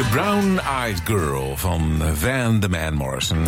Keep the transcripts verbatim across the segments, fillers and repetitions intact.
Brown Eyed Girl van Van the Man Morrison.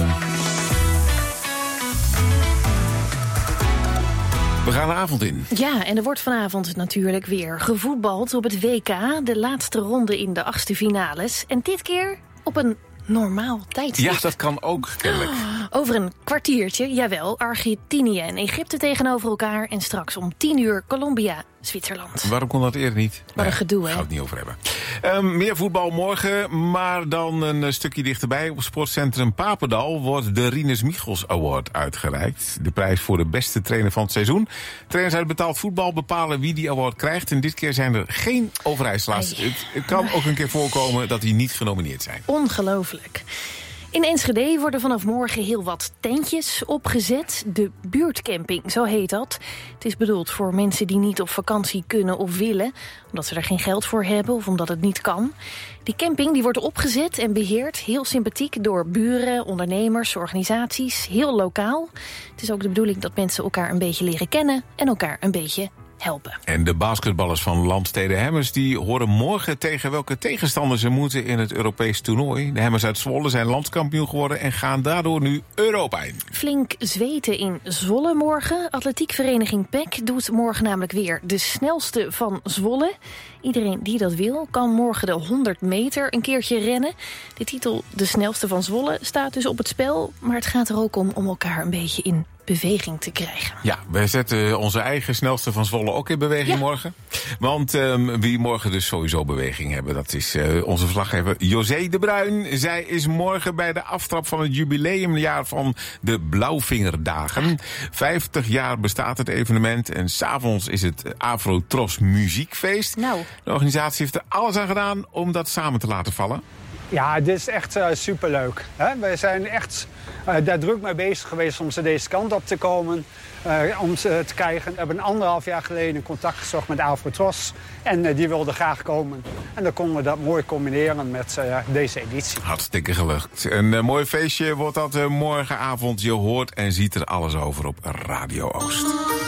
We gaan de avond in. Ja, en er wordt vanavond natuurlijk weer gevoetbald op het W K. De laatste ronde in de achtste finales. En dit keer op een normaal tijdstip. Ja, dat kan ook, kennelijk. Over een kwartiertje, jawel, Argentinië en Egypte tegenover elkaar. En straks om tien uur Colombia, Zwitserland. Waarom kon dat eerder niet? Wat een gedoe, hè? Daar gaan we het niet over hebben. Um, meer voetbal morgen, maar dan een stukje dichterbij. Op sportcentrum Papendal wordt de Rinus Michels Award uitgereikt. De prijs voor de beste trainer van het seizoen. Trainers uit betaald voetbal bepalen wie die award krijgt. En dit keer zijn er geen overheidslaars. Het, het kan ook een keer voorkomen dat die niet genomineerd zijn. Ongelooflijk. In Enschede worden vanaf morgen heel wat tentjes opgezet. De buurtcamping, zo heet dat. Het is bedoeld voor mensen die niet op vakantie kunnen of willen, omdat ze er geen geld voor hebben of omdat het niet kan. Die camping die wordt opgezet en beheerd, heel sympathiek, door buren, ondernemers, organisaties, heel lokaal. Het is ook de bedoeling dat mensen elkaar een beetje leren kennen en elkaar een beetje helpen. En de basketballers van Landstede Hemmers die horen morgen tegen welke tegenstander ze moeten in het Europees toernooi. De Hemmers uit Zwolle zijn landskampioen geworden en gaan daardoor nu Europa in. Flink zweten in Zwolle morgen. Atletiekvereniging P E C doet morgen namelijk weer de snelste van Zwolle. Iedereen die dat wil kan morgen de honderd meter een keertje rennen. De titel De snelste van Zwolle staat dus op het spel, maar het gaat er ook om om elkaar een beetje in beweging te krijgen. Ja, wij zetten onze eigen snelste van Zwolle ook in beweging ja. morgen. Want um, wie morgen dus sowieso beweging hebben, dat is uh, onze verslaggever José de Bruin. Zij is morgen bij de aftrap van het jubileumjaar van de Blauwvingerdagen. vijftig jaar bestaat het evenement en 's avonds is het Afro-Tros muziekfeest. Nou. De organisatie heeft er alles aan gedaan om dat samen te laten vallen. Ja, dit is echt uh, superleuk. Hè? Wij zijn echt uh, daar druk mee bezig geweest om ze deze kant op te komen. Uh, om ze te krijgen. We hebben anderhalf jaar geleden contact gezocht met Afro-Tros. En uh, die wilden graag komen. En dan konden we dat mooi combineren met uh, deze editie. Hartstikke gelukt. Een uh, mooi feestje wordt dat uh, morgenavond. Je hoort en ziet er alles over op Radio Oost.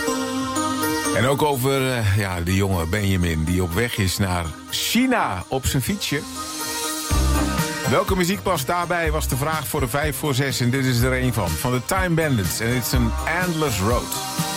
En ook over uh, ja, de jonge Benjamin die op weg is naar China op zijn fietsje. Welke muziek past daarbij was de vraag voor de vijf voor zes. En dit is er een van. Van de Time Bandits. En het is een Endless Road.